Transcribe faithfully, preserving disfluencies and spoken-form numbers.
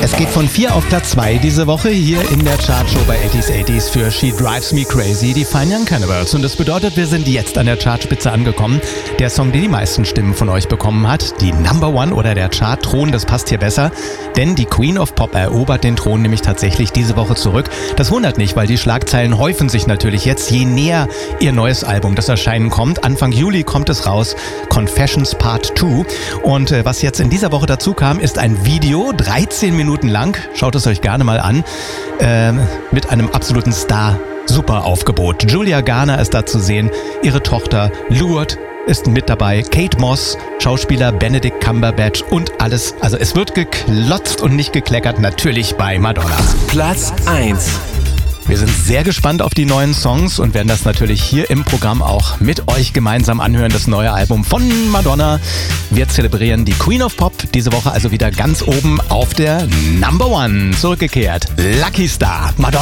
Es geht von vier auf Platz zwei diese Woche hier in der Chartshow bei eighties eighties für She Drives Me Crazy, die Fine Young Cannibals. Und das bedeutet, wir sind jetzt an der Chartspitze angekommen. Der Song, der die meisten Stimmen von euch bekommen hat, die Number One oder der Chart-Thron, das passt hier besser. Denn die Queen of Pop erobert den Thron nämlich tatsächlich diese Woche zurück. Das wundert nicht, weil die Schlagzeilen häufen sich natürlich jetzt, je näher ihr neues Album, das Erscheinen kommt. Anfang Juli kommt es raus, Confessions Part zwei. Und äh, was jetzt in dieser Woche dazu kam, ist ein Video, dreizehn Minuten lang, schaut es euch gerne mal an, äh, mit einem absoluten Star. Super Aufgebot. Julia Garner ist da zu sehen, ihre Tochter Lourdes ist mit dabei, Kate Moss, Schauspieler Benedict Cumberbatch und alles. Also es wird geklotzt und nicht gekleckert, natürlich bei Madonna. Platz eins. Wir sind sehr gespannt auf die neuen Songs und werden das natürlich hier im Programm auch mit euch gemeinsam anhören. Das neue Album von Madonna. Wir zelebrieren die Queen of Pop diese Woche also wieder ganz oben auf der Number One. Zurückgekehrt. Lucky Star. Madonna.